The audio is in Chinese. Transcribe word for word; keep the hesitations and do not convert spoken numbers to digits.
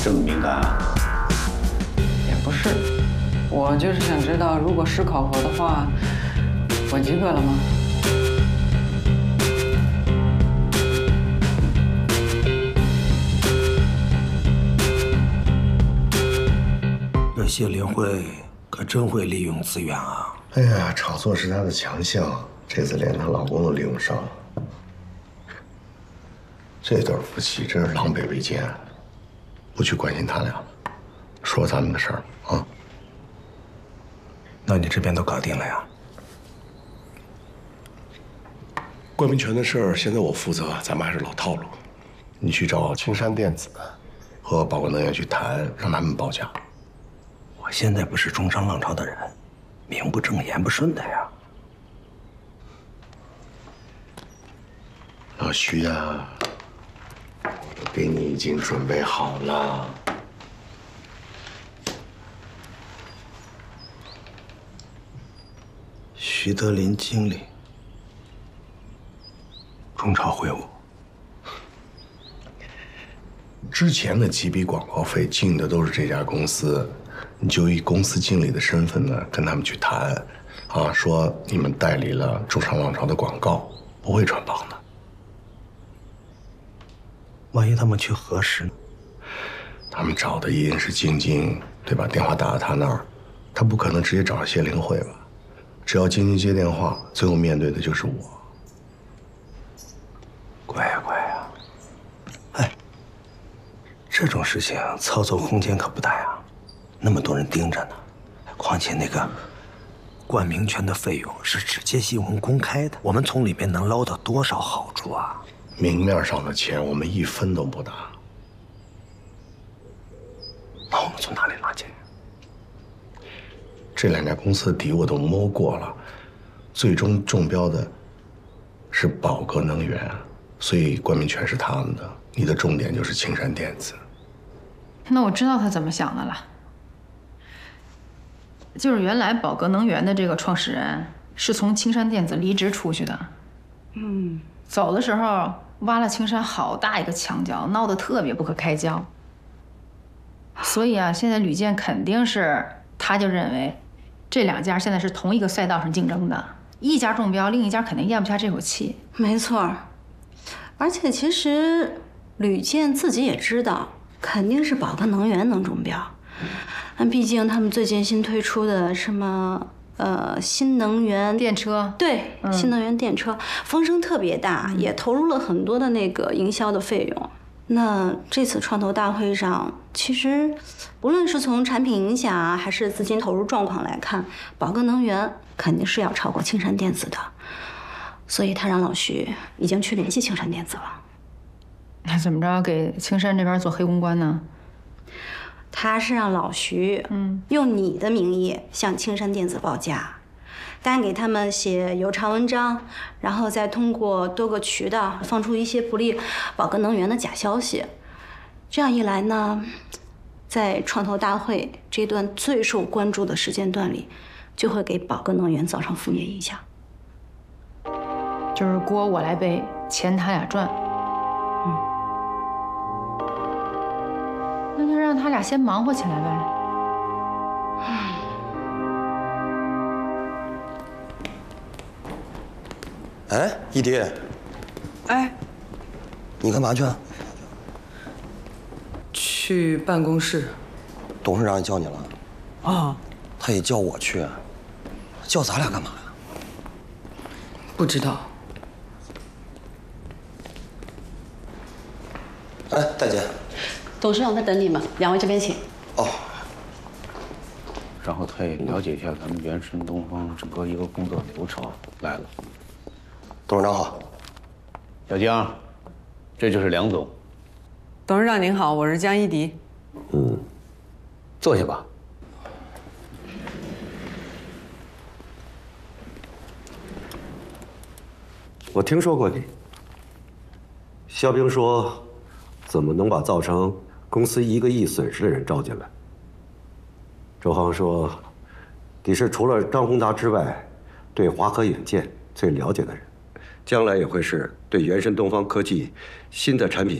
这么敏感啊？ 也不是，我就是想知道，如果是考核的话，我及格了吗？ 这谢林慧可真会利用资源啊！ 哎呀，炒作是她的强项，这次连她老公都利用上了。这对夫妻真是狼狈为奸，不去关心他俩，说咱们的事儿啊。 那你这边都搞定了呀？ 冠名权的事儿现在我负责，咱们还是老套路。你去找青山电子和宝格能源去谈，让他们报价。 我现在不是中商浪潮的人，名不正言不顺的呀。 老徐呀，我给你已经准备好了。 徐德林经理，中超会务。 之前的几笔广告费进的都是这家公司，你就以公司经理的身份呢跟他们去谈，啊，说你们代理了中商浪潮的广告，不会穿帮的。 万一他们去核实呢？ 他们找的一定是晶晶，对吧？电话打到他那儿，他不可能直接找谢灵慧吧？只要晶晶接电话，最后面对的就是我。 乖呀乖呀！哎，这种事情操作空间可不大呀，那么多人盯着呢。况且那个冠名权的费用是直接新闻公开的，我们从里面能捞到多少好处啊？ 明面上的钱我们一分都不拿。 那我们从哪里拿钱？ 这两家公司的底我都摸过了，最终中标的是宝格能源，所以冠名权是他们的。你的重点就是青山电子。 那我知道他怎么想的了，就是原来宝格能源的这个创始人是从青山电子离职出去的，嗯，走的时候挖了青山好大一个墙角，闹得特别不可开交。所以啊，现在吕健肯定是，他就认为这两家现在是同一个赛道上竞争的，一家中标，另一家肯定咽不下这口气。 没错，而且其实吕健自己也知道，肯定是宝格能源能中标。但毕竟他们最近新推出的什么呃新能源电车， 对，嗯、新能源电车风声特别大，嗯、也投入了很多的那个营销的费用。那这次创投大会上，其实无论是从产品影响啊，还是资金投入状况来看，宝格能源肯定是要超过青山电子的，所以他让老徐已经去联系青山电子了。 那怎么着给青山这边做黑公关呢？ 他是让老徐，嗯，用你的名义向青山电子报价，单给他们写邮长文章，然后再通过多个渠道放出一些不利宝格能源的假消息。这样一来呢，在创投大会这段最受关注的时间段里，就会给宝格能源造成负面影响。 就是锅我来背，钱他俩赚。嗯，那就让他俩先忙活起来呗。 哎，一迪， 哎， 你干嘛去啊？ 去办公室。 董事长也叫你了？ 啊， 他也叫我去，叫咱俩干嘛呀？ 不知道。 哎，戴姐， 董事长在等你们，两位这边请。 哦。 然后他也了解一下咱们原神东方整个一个工作流程来了。 董事长好。 小江，这就是梁总。 董事长您好，我是江一迪。 嗯，坐下吧。 我听说过你。肖兵说，怎么能把造成公司一个亿损失的人招进来？周航说，你是除了张宏达之外，对华科远见最了解的人，将来也会是对原神东方科技新的产品